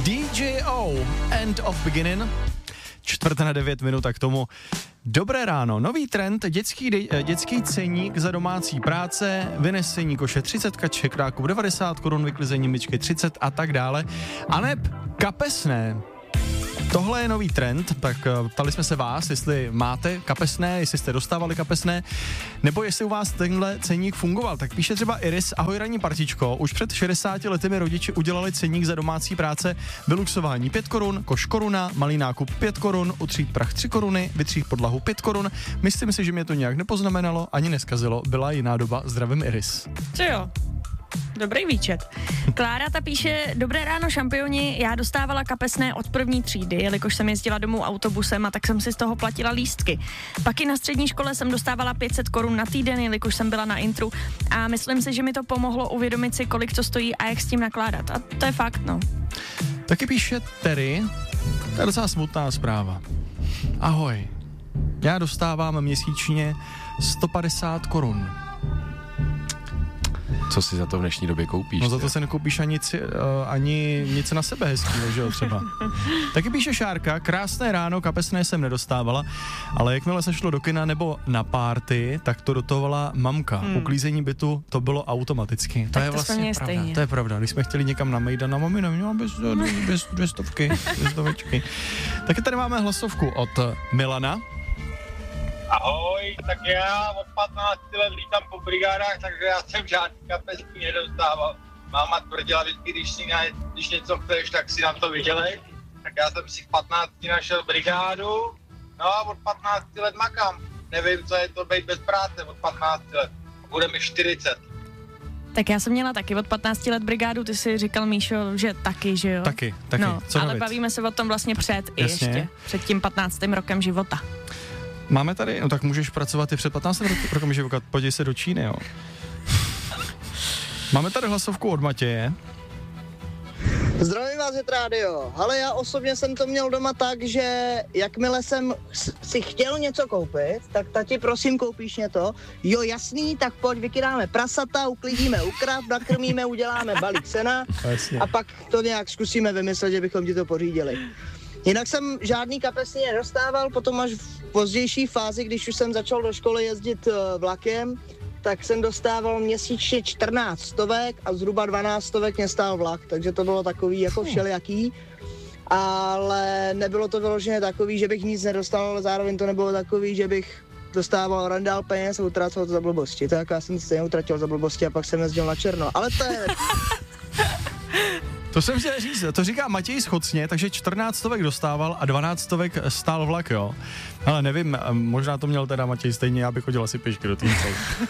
DJO, End of Beginning. 8:45 k tomu. Dobré ráno, nový trend, dětský ceník za domácí práce, vynesení koše 30, čekráků 90 korun, vyklizení myčky 30 a tak dále. Aneb kapesné. Tohle je nový trend, tak ptali jsme se vás, jestli máte kapesné, jestli jste dostávali kapesné, nebo jestli u vás tenhle ceník fungoval. Tak píše třeba Iris, ahoj ranní partičko, už před 60 lety mi rodiči udělali ceník za domácí práce, vyluxování 5 korun, koš koruna, malý nákup 5 korun, utřít prach 3 koruny, vytřít podlahu 5 korun. Myslím si, že mě to nějak nepoznamenalo, ani neskazilo, byla jiná doba, zdravím Iris. Co jo? Dobrý výčet. Klára ta píše, dobré ráno šampioni, já dostávala kapesné od první třídy, jelikož jsem jezdila domů autobusem a tak jsem si z toho platila lístky. Pak i na střední škole jsem dostávala 500 korun na týden, jelikož jsem byla na intru a myslím si, že mi to pomohlo uvědomit si, kolik to stojí a jak s tím nakládat. A to je fakt, no. Taky píše Terry, to je docela smutná zpráva. Ahoj, já dostávám měsíčně 150 korun. Co si za to v dnešní době koupíš? No za to se nekoupíš ani nic na sebe hezkýho, že jo, třeba. Taky píše Šárka, krásné ráno, kapesné jsem nedostávala, ale jakmile se šlo do kina nebo na párty, tak to dotovala mamka. Uklízení bytu to bylo automaticky. Tak to je to vlastně pravda. Stejně. To je pravda. Když jsme chtěli někam na Mejdan, na mami neměla bez 200, bez stovečky. Taky tady máme hlasovku od Milana. Ahoj, tak já od 15 let lítám po brigádách, takže já jsem žádný kapesný nedostával. Máma tvrdila vždycky, když něco chceš, tak si nám to vydělej. Tak já jsem si v 15 našel brigádu, no a od 15 let makám. Nevím, co je to být bez práce od 15 let. Bude mi 40. Tak já jsem měla taky od 15 let brigádu, ty si říkal, Míšo, že taky, že jo? Taky. No, co ale navíc? bavíme se o tom vlastně ještě, před tím 15. rokem života. Máme tady, no tak můžeš pracovat i před 15 rokem života, podívej se do Číny, jo. Máme tady hlasovku od Matěje. Zdravím vás, je rádio. Ale já osobně jsem to měl doma tak, že jakmile jsem si chtěl něco koupit, tak tati, prosím, koupíš mě to? Jo, jasný, tak pojď, vykydáme prasata, uklidíme ukrav, nakrmíme, uděláme balík sena a pak to nějak zkusíme vymyslet, že bychom ti to pořídili. Jinak jsem žádný kapesný nedostával, potom až v pozdější fázi, když už jsem začal do školy jezdit vlakem, tak jsem dostával měsíčně 14 stovek a zhruba 12 stovek mě stál vlak, takže to bylo takový jako všelijaký, ale nebylo to vyloženě takový, že bych nic nedostal, ale zároveň to nebylo takový, že bych dostával randál peněz a utrácel to za blbosti, tak já jsem stejně utratil za blbosti a pak jsem jezdil na černo, ale to je... To jsem chtěl říct, to říká Matěj Schocně, takže 14 stovek dostával a 12 stovek stál vlak, jo. Ale nevím, možná to měl teda Matěj stejně, já bych chodil asi pěšky do týnce.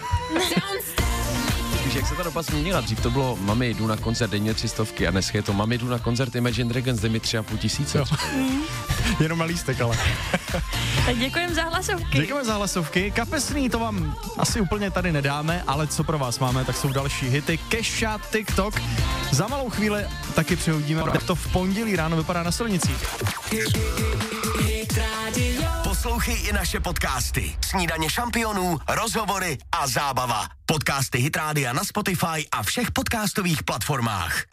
Víš, jak se ta doba změnila? Dřív to bylo, mami, jdu na koncert, dej mě 300 a dneska je to, mami, jdu na koncert Imagine Dragons, dej mi 3 500. Jenom na lístek, ale. Tak děkujeme za hlasovky. Děkujeme za hlasovky. Kapesný to vám asi úplně tady nedáme, ale co pro vás máme, tak jsou další hity. Kesha, TikTok. Za malou chvíli taky přihodíme, jak to v pondělí ráno vypadá na silnicích. Poslouchej i naše podcasty. Snídaně šampionů, rozhovory a zábava. Podcasty Hit Rádia na Spotify a všech podcastových platformách.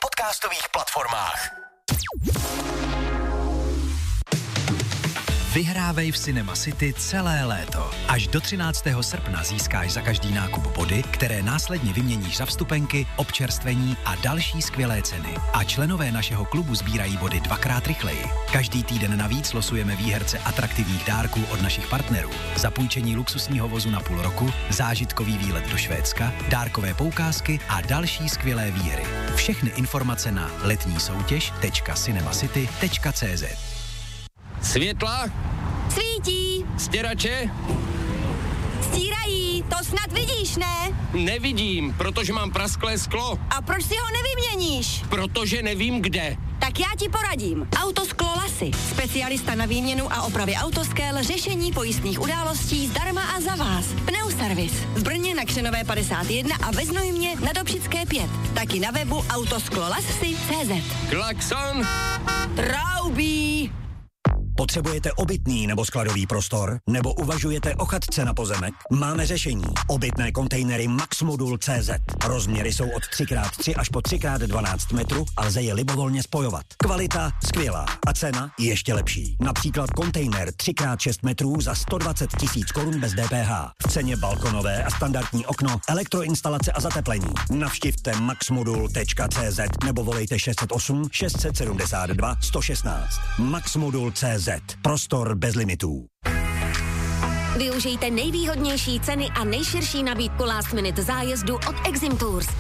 Vyhrávej v Cinema City celé léto. Až do 13. srpna získáš za každý nákup body, které následně vyměníš za vstupenky, občerstvení a další skvělé ceny. A členové našeho klubu sbírají body 2x rychleji. Každý týden navíc losujeme výherce atraktivních dárků od našich partnerů. Zapůjčení luxusního vozu na půl roku, zážitkový výlet do Švédska, dárkové poukázky a další skvělé výhry. Všechny informace na letnísoutěž.cinemacity.cz. Světla? Svítí. Stěrače? Stírají, to snad vidíš, ne? Nevidím, protože mám prasklé sklo. A proč si ho nevyměníš? Protože nevím kde. Tak já ti poradím. Autosklo Lasy. Specialista na výměnu a opravy autoskel, řešení pojistných událostí zdarma a za vás. Pneuservis. V Brně na Křenové 51 a ve Znojmě na Dobšické 5. Taky na webu autosklolasy.cz. Klakson? Traubí. Potřebujete obytný nebo skladový prostor? Nebo uvažujete o chatce na pozemek? Máme řešení. Obytné kontejnery Maxmodul.cz. Rozměry jsou od 3x3 až po 3x12 metrů a lze je libovolně spojovat. Kvalita skvělá a cena ještě lepší. Například kontejner 3x6 metrů za 120 000 korun bez DPH. V ceně balkonové a standardní okno, elektroinstalace a zateplení. Navštivte maxmodul.cz nebo volejte 608 672 116. Maxmodul.cz. Prostor bez limitů. Využijte nejvýhodnější ceny a nejširší nabídku last minute zájezdu od Exim Tours.